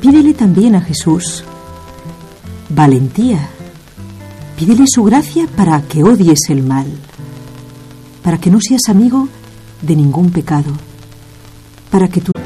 Pídele también a Jesús valentía. Pídele su gracia para que odies el mal, para que no seas amigo de ningún pecado, para que tú